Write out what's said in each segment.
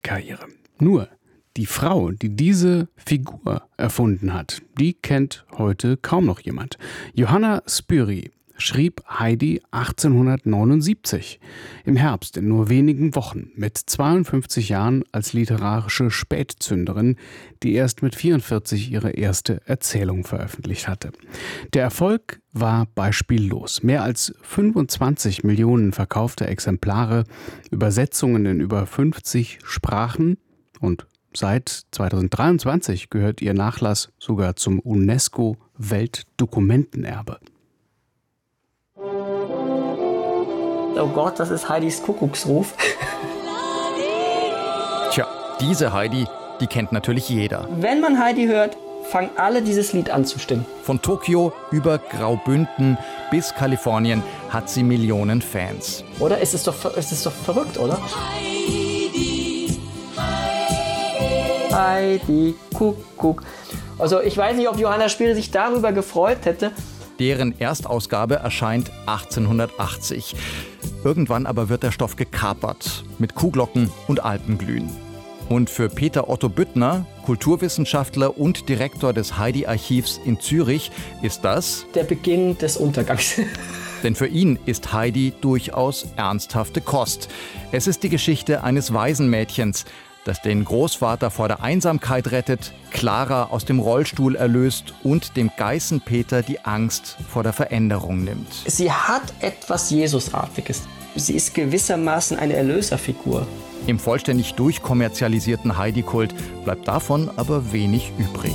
Karriere. Nur die Frau, die diese Figur erfunden hat, die kennt heute kaum noch jemand. Johanna Spyri schrieb Heidi 1879, im Herbst, in nur wenigen Wochen, mit 52 Jahren als literarische Spätzünderin, die erst mit 44 ihre erste Erzählung veröffentlicht hatte. Der Erfolg war beispiellos. Mehr als 25 Millionen verkaufte Exemplare, Übersetzungen in über 50 Sprachen und seit 2023 gehört ihr Nachlass sogar zum UNESCO-Weltdokumentenerbe. Oh Gott, das ist Heidis Kuckucksruf. Tja, diese Heidi, die kennt natürlich jeder. Wenn man Heidi hört, fangen alle dieses Lied an zu stimmen. Von Tokio über Graubünden bis Kalifornien hat sie Millionen Fans. Oder? Es ist doch verrückt, oder? Heidi, Kuckuck. Also ich weiß nicht, ob Johanna Spyri sich darüber gefreut hätte. Deren Erstausgabe erscheint 1880. Irgendwann aber wird der Stoff gekapert mit Kuhglocken und Alpenglühen. Und für Peter Otto Büttner, Kulturwissenschaftler und Direktor des Heidi-Archivs in Zürich, ist das der Beginn des Untergangs. Denn für ihn ist Heidi durchaus ernsthafte Kost. Es ist die Geschichte eines Waisenmädchens, das den Großvater vor der Einsamkeit rettet, Clara aus dem Rollstuhl erlöst und dem Geißenpeter die Angst vor der Veränderung nimmt. Sie hat etwas Jesusartiges. Sie ist gewissermaßen eine Erlöserfigur. Im vollständig durchkommerzialisierten Heidi-Kult bleibt davon aber wenig übrig.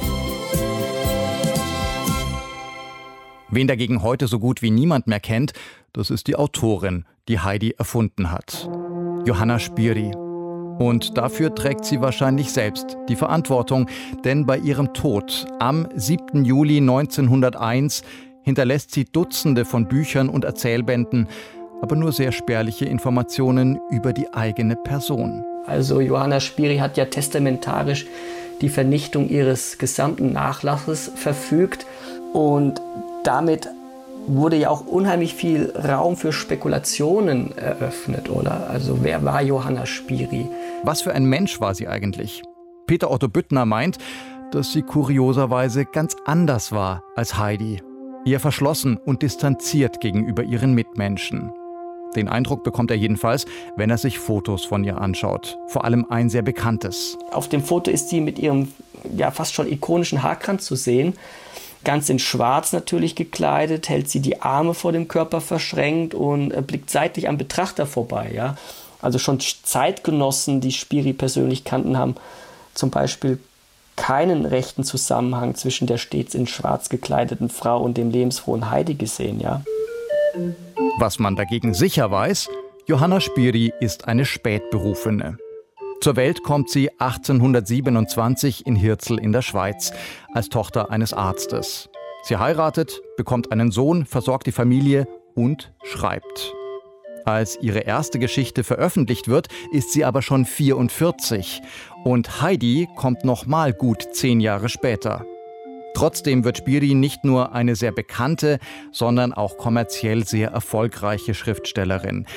Wen dagegen heute so gut wie niemand mehr kennt, das ist die Autorin, die Heidi erfunden hat. Johanna Spyri. Und dafür trägt sie wahrscheinlich selbst die Verantwortung, denn bei ihrem Tod am 7. Juli 1901 hinterlässt sie Dutzende von Büchern und Erzählbänden, aber nur sehr spärliche Informationen über die eigene Person. Also Johanna Spyri hat ja testamentarisch die Vernichtung ihres gesamten Nachlasses verfügt und damit wurde ja auch unheimlich viel Raum für Spekulationen eröffnet, oder? Also wer war Johanna Spyri? Was für ein Mensch war sie eigentlich? Peter Otto Büttner meint, dass sie kurioserweise ganz anders war als Heidi. Eher verschlossen und distanziert gegenüber ihren Mitmenschen. Den Eindruck bekommt er jedenfalls, wenn er sich Fotos von ihr anschaut. Vor allem ein sehr bekanntes. Auf dem Foto ist sie mit ihrem ja fast schon ikonischen Haarkranz zu sehen. Ganz in Schwarz natürlich gekleidet, hält sie die Arme vor dem Körper verschränkt und blickt seitlich am Betrachter vorbei. Ja? Also schon Zeitgenossen, die Spyri persönlich kannten, haben zum Beispiel keinen rechten Zusammenhang zwischen der stets in Schwarz gekleideten Frau und dem lebensfrohen Heidi gesehen. Ja? Was man dagegen sicher weiß, Johanna Spyri ist eine Spätberufene. Zur Welt kommt sie 1827 in Hirzel in der Schweiz, als Tochter eines Arztes. Sie heiratet, bekommt einen Sohn, versorgt die Familie und schreibt. Als ihre erste Geschichte veröffentlicht wird, ist sie aber schon 44. Und Heidi kommt nochmal gut 10 Jahre später. Trotzdem wird Spyri nicht nur eine sehr bekannte, sondern auch kommerziell sehr erfolgreiche Schriftstellerin.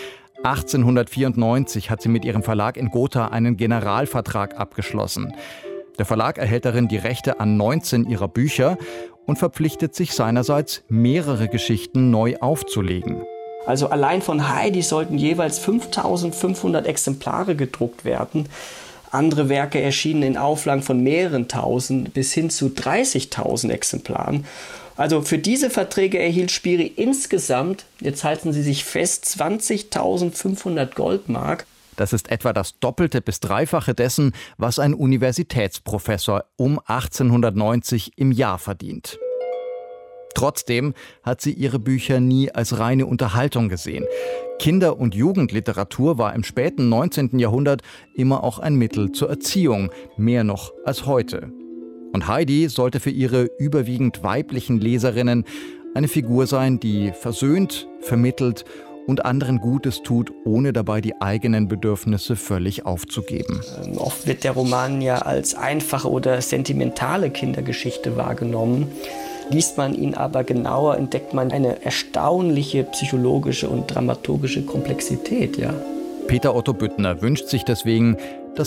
1894 hat sie mit ihrem Verlag in Gotha einen Generalvertrag abgeschlossen. Der Verlag erhält darin die Rechte an 19 ihrer Bücher und verpflichtet sich seinerseits, mehrere Geschichten neu aufzulegen. Also allein von Heidi sollten jeweils 5.500 Exemplare gedruckt werden. Andere Werke erschienen in Auflagen von mehreren tausend bis hin zu 30.000 Exemplaren. Also für diese Verträge erhielt Spyri insgesamt, jetzt halten Sie sich fest, 20.500 Goldmark. Das ist etwa das Doppelte bis Dreifache dessen, was ein Universitätsprofessor um 1890 im Jahr verdient. Trotzdem hat sie ihre Bücher nie als reine Unterhaltung gesehen. Kinder- und Jugendliteratur war im späten 19. Jahrhundert immer auch ein Mittel zur Erziehung, mehr noch als heute. Und Heidi sollte für ihre überwiegend weiblichen Leserinnen eine Figur sein, die versöhnt, vermittelt und anderen Gutes tut, ohne dabei die eigenen Bedürfnisse völlig aufzugeben. Oft wird der Roman ja als einfache oder sentimentale Kindergeschichte wahrgenommen. Liest man ihn aber genauer, entdeckt man eine erstaunliche psychologische und dramaturgische Komplexität. Ja? Peter Otto Büttner wünscht sich deswegen, dass